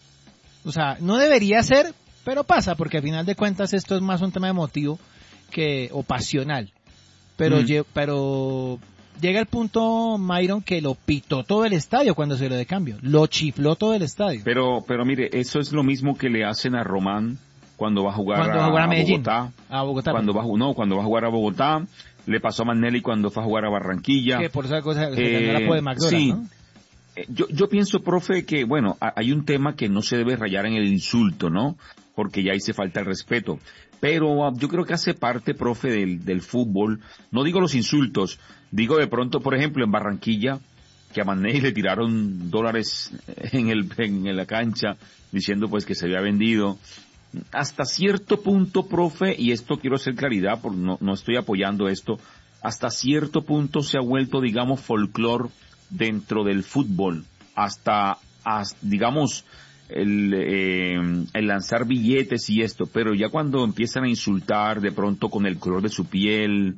O sea, no debería ser, pero pasa, porque al final de cuentas esto es más un tema emotivo que, o pasional. Pero, Mm. lle- pero llega el punto, Myron, que lo pitó todo el estadio cuando se lo de cambio. Lo chifló todo el estadio. Pero, pero mire, eso es lo mismo que le hacen a Román cuando va a jugar, Cuando va a a, jugar a Medellín. Bogotá. A Bogotá. Cuando va, a ju- no, cuando va a jugar a Bogotá. Le pasó a Manelli cuando fue a jugar a Barranquilla. Que por esa cosa se Eh, ganó la po de McDonald's, sí. ¿no? Eh, Yo, yo pienso, profe, que, bueno, a- hay un tema que no se debe rayar en el insulto, ¿no? Porque ya hice falta el respeto. Pero ah, yo creo que hace parte, profe, del, del fútbol. No digo los insultos, digo de pronto, por ejemplo, en Barranquilla, que a Mané le tiraron dólares en el, en la cancha, diciendo pues que se había vendido. Hasta cierto punto, profe, y esto quiero hacer claridad, porque no, no estoy apoyando esto, hasta cierto punto se ha vuelto, digamos, folclore dentro del fútbol, hasta, hasta digamos, el, eh, el lanzar billetes y esto, pero ya cuando empiezan a insultar de pronto con el color de su piel,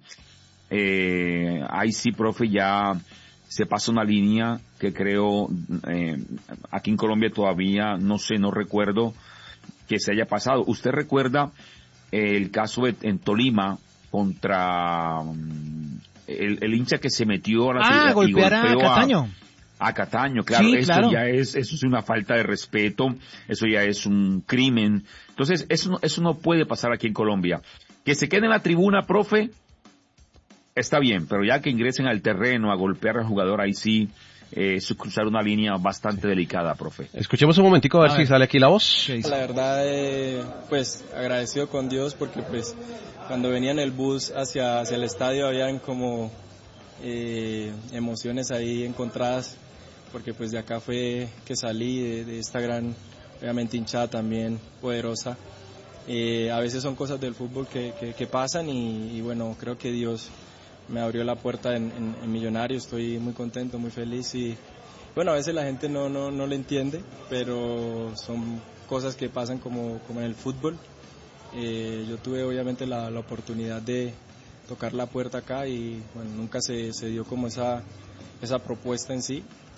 eh, ahí sí, profe, ya se pasa una línea que creo, eh, aquí en Colombia todavía, no sé, no recuerdo, que se haya pasado. ¿Usted recuerda el caso de, en Tolima contra um, el, el hincha que se metió a la ah, y golpear a Cataño? A, a Cataño, claro, Sí, esto claro. ya es, eso es una falta de respeto, eso ya es un crimen. Entonces, eso no, eso no puede pasar aquí en Colombia. Que se quede en la tribuna, profe, está bien, pero ya que ingresen al terreno a golpear al jugador, ahí sí, eh, es cruzar una línea bastante delicada, profe. Escuchemos un momentico a ver, A si ver. sale aquí la voz. La verdad, eh, pues agradecido con Dios porque pues cuando venía en el bus hacia, hacia el estadio habían como eh, emociones ahí encontradas, porque pues de acá fue que salí, de, de esta gran, obviamente hinchada también poderosa. Eh, a veces son cosas del fútbol que, que, que pasan y, y bueno, creo que Dios me abrió la puerta en, en, en Millonarios, estoy muy contento, muy feliz y bueno, a veces la gente no, no, no lo entiende, pero son cosas que pasan como, como en el fútbol. Eh, yo tuve obviamente la, la oportunidad de tocar la puerta acá y bueno, nunca se, se dio como esa, esa propuesta en sí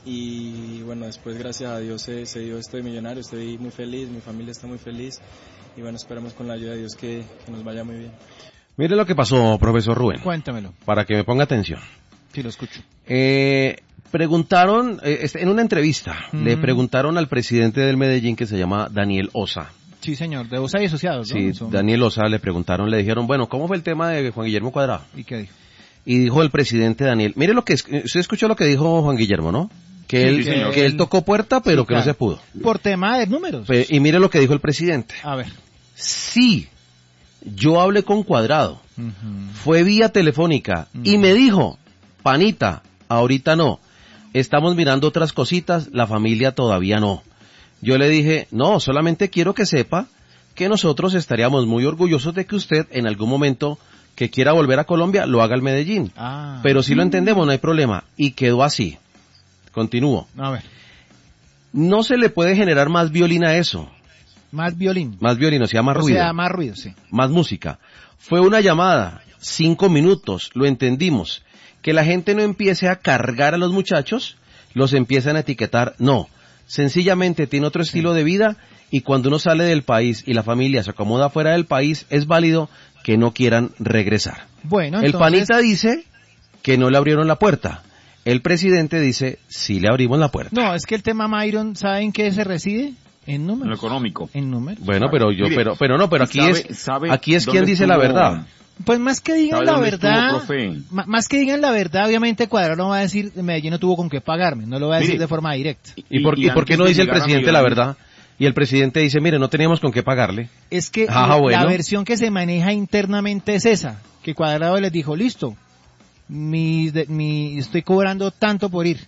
y bueno, después gracias a Dios se, se dio esto de Millonarios, estoy muy feliz, mi familia está muy feliz y bueno, esperamos con la ayuda de Dios que, que nos vaya muy bien. Mire lo que pasó, profesor Rubén. Cuéntamelo. Para que me ponga atención. Sí, lo escucho. Eh, preguntaron, eh, en una entrevista, Mm. le preguntaron al presidente del Medellín, que se llama Daniel Osa. Sí, señor, de Osa y Asociados, ¿no? Sí, Son- Daniel Osa, le preguntaron, le dijeron, bueno, ¿cómo fue el tema de Juan Guillermo Cuadrado? ¿Y qué dijo? Y dijo el presidente Daniel, mire lo que, es- usted escuchó lo que dijo Juan Guillermo, ¿no? Que, Sí, él, sí, señor. que él tocó puerta, pero Sí, que claro. no se pudo. Por tema de números. Pe- Y mire lo que dijo el presidente. A ver. Sí, yo hablé con Cuadrado, Ujú. fue vía telefónica y Mm. me dijo, panita, ahorita no, estamos mirando otras cositas, la familia todavía no. Yo le dije, no, solamente quiero que sepa que nosotros estaríamos muy orgullosos de que usted en algún momento que quiera volver a Colombia lo haga al Medellín. Ah. Pero si lo entendemos, no hay problema. Y quedó así. Continúo. A ver. No se le puede generar más violín a eso. Más violín. Más violín, o sea, más O ruido. sea, más ruido, sí. Más música. Fue una llamada, cinco minutos, lo entendimos. Que la gente no empiece a cargar a los muchachos, los empiezan a etiquetar, no. Sencillamente tiene otro estilo de vida y cuando uno sale del país y la familia se acomoda fuera del país, es válido que no quieran regresar. Bueno, El entonces... panita dice que no le abrieron la puerta. El presidente dice, sí le abrimos la puerta. No, es que el tema Myron, ¿saben qué se reside? En En lo números. económico. En números. Bueno, pero yo, Mire, pero, pero no, pero aquí ¿sabe- es, sabe aquí es quien dónde dice la estuvo- verdad. Pues más que digan ¿Sabe la dónde verdad, estuvo, profe? ma- más que digan la verdad, obviamente Cuadrado no va a decir, Medellín no tuvo con qué pagarme, no lo va a decir Mire, de forma directa. ¿Y por, y por qué antes no de dice el llegar a presidente la Millonarios, verdad? Y el presidente dice, mire, no teníamos con qué pagarle. Es que Ah, la bueno. versión que se maneja internamente es esa, que Cuadrado les dijo, listo, mi, de- mi, estoy cobrando tanto por ir.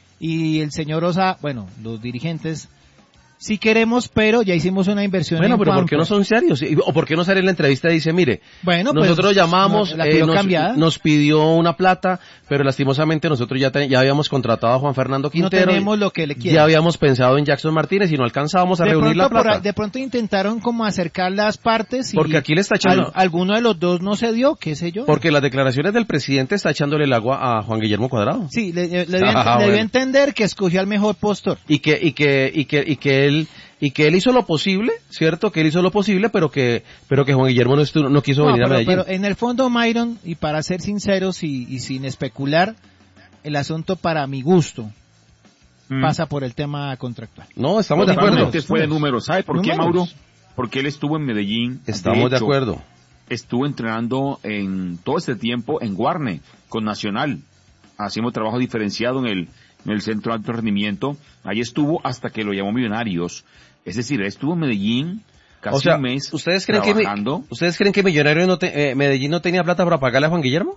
Y el señor Osa, bueno, los dirigentes, sí queremos, pero ya hicimos una inversión Bueno, en pero ¿por Juanfer. qué no son serios? Y- ¿O por qué no sale en la entrevista y dice, mire, Bueno, pues, nosotros llamamos, no, la eh, pidió nos, cambiada. nos pidió una plata, pero lastimosamente nosotros ya, te- ya habíamos contratado a Juan Fernando No Quintero. tenemos lo que le quiere. Ya habíamos pensado en Jackson Martínez y no alcanzábamos a de reunir pronto, la por plata. ahí- de pronto intentaron como acercar las partes y Porque aquí le está echando- al- alguno de los dos no se dio, qué sé yo. Porque las declaraciones del presidente está echándole el agua a Juan Guillermo Cuadrado. Sí, le, le, le dio, Ah, le dio bueno. a entender que escogió al mejor postor. Y que, y que, y que, y que él, y que él hizo lo posible, ¿cierto? Que él hizo lo posible, pero que, pero que Juan Guillermo no, estuvo- no quiso No, venir a pero, Medellín. pero en el fondo, Myron, y para ser sinceros y, y sin especular, el asunto para mi gusto Mm. pasa por el tema contractual. No, estamos de acuerdo. Totalmente fue de números. ¿Sabe por qué, Números. Mauro? Porque él estuvo en Medellín. Estamos de hecho, acuerdo. Estuvo entrenando en todo este tiempo en Guarne, con Nacional. Hacíamos trabajo diferenciado en el, en el centro de alto rendimiento. Ahí estuvo hasta que lo llamó Millonarios. Es decir, él estuvo en Medellín casi O sea, un mes ¿ustedes creen que, mi- trabajando. ¿ustedes creen que Millonarios no te- eh, Medellín no tenía plata para pagarle a Juan Guillermo?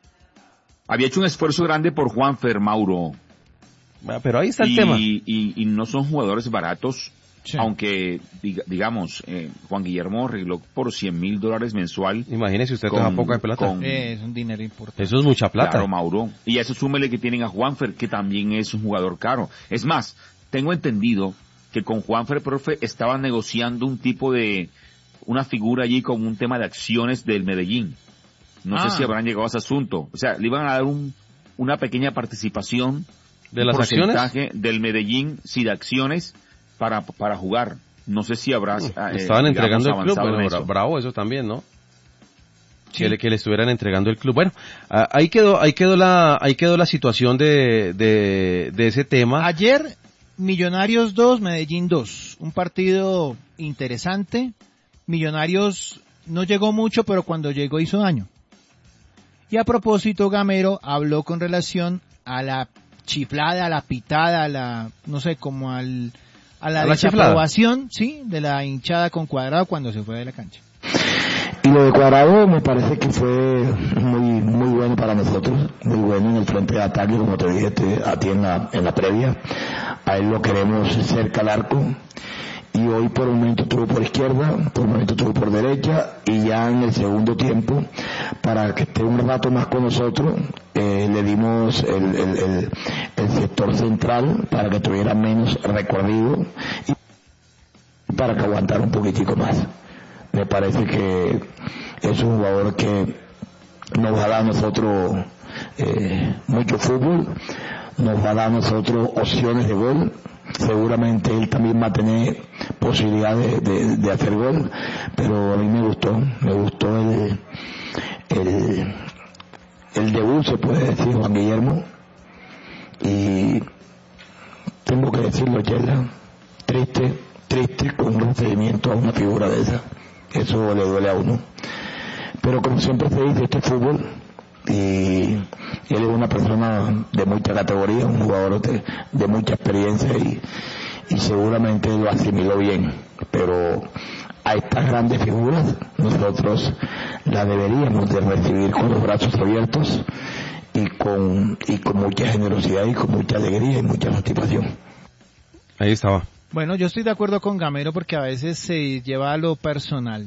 Había hecho un esfuerzo grande por Juanfer, Mauro. Ah, pero ahí está el y, tema. Y, y no son jugadores baratos. Sí. Aunque, diga- digamos, eh, Juan Guillermo arregló por cien mil dólares mensual. Imagínese usted con- con poco de plata. con- Eh, es un dinero importante. Eso es mucha plata. Claro, Mauro. Y a eso súmele que tienen a Juanfer, que también es un jugador caro. Es más, tengo entendido que con Juanfer, profe, estaban negociando un tipo de, una figura allí con un tema de acciones del Medellín. No Ah. sé si habrán llegado a ese asunto. O sea, le iban a dar un, una pequeña participación ¿De un las acciones? porcentaje del Medellín, sí, de acciones para, para jugar. No sé si habrá... Uh, eh, estaban entregando el club, bueno, eso. bravo eso también, ¿no? Sí. Que, le, que le estuvieran entregando el club. Bueno, uh, ahí quedó, ahí quedó la, ahí quedó la situación de, de, de ese tema. Ayer, Millonarios dos, Medellín dos. Un partido interesante. Millonarios no llegó mucho, pero cuando llegó hizo daño. Y a propósito, Gamero habló con relación a la chiflada, a la pitada, a la, no sé, como al, a la, ¿A la desaprobación, sí, de la hinchada con Cuadrado cuando se fue de la cancha. Y lo de Cuadrado me parece que fue muy muy bueno para nosotros, muy bueno en el frente de ataque, como te dije a ti en la, en la previa. A él lo queremos cerca al arco. Y hoy por un momento estuvo por izquierda, por un momento estuvo por derecha, y ya en el segundo tiempo, para que esté un rato más con nosotros, eh, le dimos el, el, el, el sector central para que tuviera menos recorrido y para que aguantara un poquitico más. Me parece que es un jugador que nos va a dar a nosotros eh, mucho fútbol, nos va a dar a nosotros opciones de gol. Seguramente él también va a tener posibilidad de, de, de hacer gol, pero a mí me gustó, me gustó el, el, el debut, se puede decir, Juan Guillermo, y tengo que decirlo, Chela, triste, triste con un procedimiento a una figura de esa, eso le duele a uno, pero como siempre se dice, este es fútbol, y él es una persona de mucha categoría, un jugador de, de mucha experiencia y, y seguramente lo asimiló bien, pero a estas grandes figuras nosotros la deberíamos de recibir con los brazos abiertos y con y con mucha generosidad y con mucha alegría y mucha satisfacción. Ahí estaba. Bueno, yo estoy de acuerdo con Gamero porque a veces se lleva a lo personal.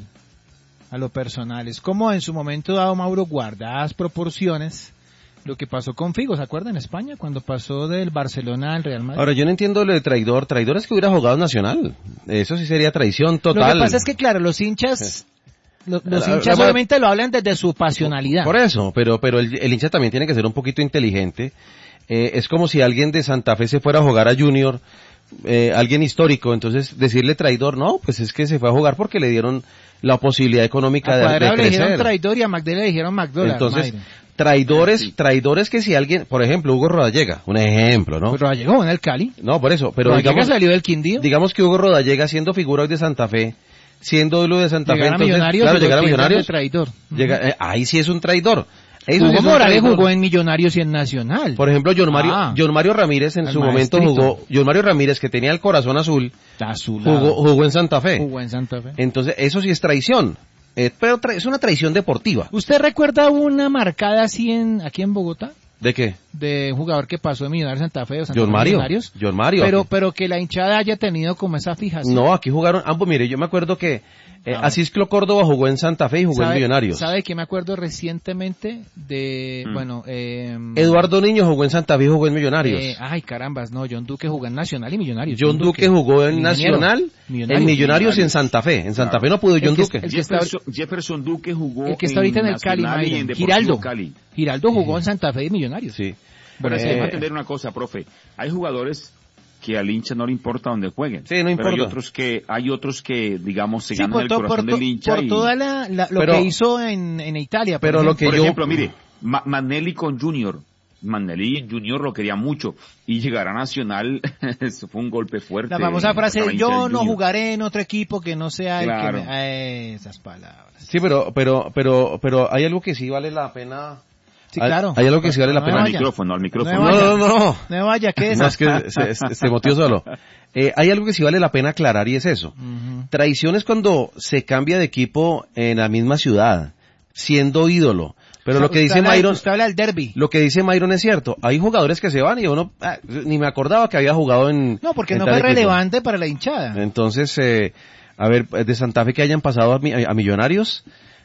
a lo personal. Es como en su momento dado Mauro guardadas proporciones lo que pasó con Figo, ¿se acuerdan? En España, cuando pasó del Barcelona al Real Madrid. Ahora, yo no entiendo lo de traidor. Traidor es que hubiera jugado Nacional. Eso sí sería traición total. Lo que pasa es que, claro, los hinchas, los, los hinchas obviamente lo hablan desde su pasionalidad. Por eso, pero, pero el, el hincha también tiene que ser un poquito inteligente. Eh, es como si alguien de Santa Fe se fuera a jugar a Junior, eh, alguien histórico, entonces decirle traidor, no, pues es que se fue a jugar porque le dieron la posibilidad económica a de, de crecer. le dijeron traidor y a Magdalena le dijeron McDonald's. Entonces, Mayre. traidores, sí. traidores que si alguien, por ejemplo, Hugo Rodallega, un ejemplo, ¿no? Pues Rodallega en el Cali. No, por eso, pero Rodallega digamos, salió del Quindío. Digamos que Hugo Rodallega siendo figura hoy de Santa Fe, siendo ídolo de Santa llegar Fe, entonces, Millonarios, claro, llegar a Millonarios, de traidor. Llega, eh, ahí sí es un traidor. Eso Hugo sí es un Morales traidor. jugó en Millonarios y en Nacional. Por ejemplo, John Mario, ah, John Mario Ramírez en su maestrito. momento jugó, John Mario Ramírez que tenía el corazón azul, azul jugó, jugó en Santa Fe. Jugó en Santa Fe. Entonces, eso sí es traición. Eh, pero tra- es una traición deportiva. ¿Usted recuerda una marcada así en, aquí en Bogotá? ¿De qué? De un jugador que pasó de Millonarios Santa Fe o Santa John Fe Mario. Millonarios. John Mario. Pero, pero que la hinchada haya tenido como esa fijación. No, aquí jugaron ambos. Mire, yo me acuerdo que eh, Ah. Asisclo Córdoba jugó en Santa Fe y jugó en Millonarios. ¿Sabe que me acuerdo recientemente de, Mm. bueno, eh, Eduardo Niño jugó en Santa Fe y jugó en Millonarios. Eh, ay, carambas, no, John Duque jugó en Nacional y Millonarios. John, John Duque, Duque jugó en Ingeniero. Nacional, Millonarios. en Millonarios y en Santa Fe. En Santa claro. Fe no pudo John el que, Duque. El que está, Jefferson, Jefferson Duque jugó el que está ahorita en, en el Cali, y en Giraldo. Cali. Giraldo jugó eh. en Santa Fe y Millonarios. Sí. Pero eh, se deja entender una cosa, profe. Hay jugadores que al hincha no le importa donde jueguen. Sí, no importa. Pero hay otros que, hay otros que, digamos, se sí, ganan el to, corazón por to, del hincha. Por y... toda la, la lo pero, que hizo en, en Italia. Pero ejemplo. lo que por yo... ejemplo, mire, Ma- Manelli con Junior. Manelli Junior lo quería mucho. Y llegar a Nacional, eso fue un golpe fuerte. La famosa frase, yo no Junior. jugaré en otro equipo que no sea claro. el que me... Eh, esas palabras. Sí, pero, pero, pero, pero hay algo que sí vale la pena... Sí, claro. Hay algo que sí vale la no pena. Al micrófono, al micrófono. No, no, no. No, no vaya, ¿qué es? No, es que se, se, se motió solo. Eh, hay algo que sí vale la pena aclarar y es eso. Uh-huh. Traición es cuando se cambia de equipo en la misma ciudad, siendo ídolo. Pero o sea, lo que dice habla, Myron, usted habla del derbi. Lo que dice Myron es cierto. Hay jugadores que se van y uno ah, ni me acordaba que había jugado en. No, porque en no fue equipo. relevante para la hinchada. Entonces, eh, a ver, de Santa Fe que hayan pasado a, a, a Millonarios.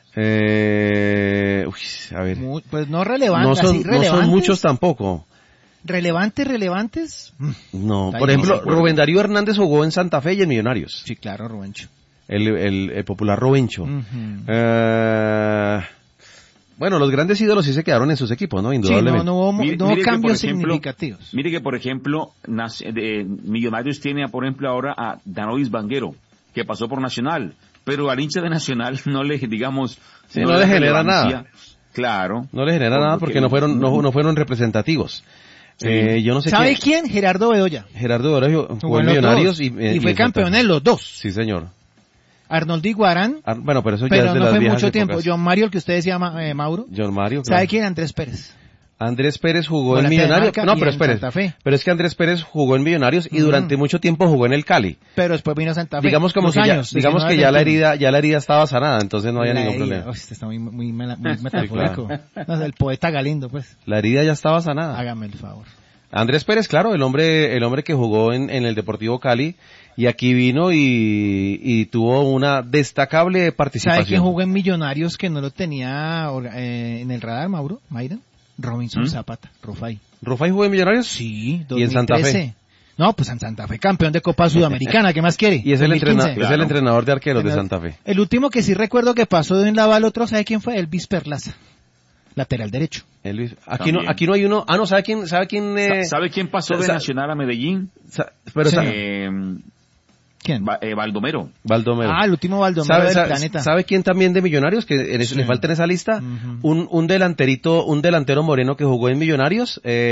Eh, uy, a ver. Muy, pues no relevantes. No son, no son muchos tampoco. ¿Relevantes, relevantes? No, por ejemplo, Rubén Darío Hernández jugó en Santa Fe y en Millonarios. Sí, claro, Rubencho. El, el, el popular Rubencho. Uh-huh. Eh, bueno, los grandes ídolos sí se quedaron en sus equipos, ¿no? Indudablemente. Sí, no, no hubo, mire, no mire cambios que, ejemplo, significativos. Mire que, por ejemplo, nace, de, Millonarios tiene, por ejemplo, ahora a Danovis Vanguero. que pasó por Nacional, pero al hincha de Nacional no le, digamos, sí, no, no le genera nada. Claro. No le genera nada porque no fueron, no, no fueron representativos. Sí. Eh, yo no sé ¿Sabe quién? quién? Gerardo Bedoya. Gerardo Bedoya jugó en Millonarios y, y, y fue y campeón en los dos. Sí, señor. Arnoldo Iguarán. Ar bueno, pero eso pero ya es de no las fue viejas mucho épocas. tiempo. John Mario, el que usted decía, eh, Mauro. John Mario, claro. ¿Sabe quién? Andrés Pérez. Andrés Pérez jugó en Millonarios. No, pero espere. Pero es que Andrés Pérez jugó en Millonarios y mm. durante mucho tiempo jugó en el Cali. Pero después vino a Santa Fe. Digamos como que años, ya, digamos que ya la herida, ya la herida estaba sanada, entonces no había la ningún herida. problema. Oh, este está muy, muy, muy metafórico. Sí, claro. No, el poeta Galindo, pues. La herida ya estaba sanada. Hágame el favor. Andrés Pérez, claro, el hombre, el hombre que jugó en, en el Deportivo Cali y aquí vino y, y tuvo una destacable participación. ¿Sabe quién jugó en Millonarios que no lo tenía eh, en el radar, Mauro? Mayra. Robinson ¿Mm? Zapata, Rufai. ¿Rufai jugó en Millonarios? Sí, dos mil trece. ¿Y en Santa Fe? No, pues en Santa Fe, campeón de Copa Sudamericana, ¿qué más quiere? Y es el, entrena claro. es el entrenador de arqueros de Santa Fe. El último que sí recuerdo que pasó de un lado al otro, ¿sabe quién fue? Elvis Perlaza. Lateral derecho. Elvis. Aquí no, aquí no hay uno. Ah, no, ¿sabe quién? ¿Sabe quién? Eh... ¿Sabe quién pasó de Nacional a Medellín? Pero sí. eh, ¿Quién? Ba eh, Baldomero. Baldomero. Ah, el último Baldomero ¿Sabe, del sabe, planeta. ¿Sabe quién también de Millonarios? Que en eso, sí. le falta en esa lista. Uh-huh. un, un delanterito, un delantero moreno que jugó en Millonarios. Eh,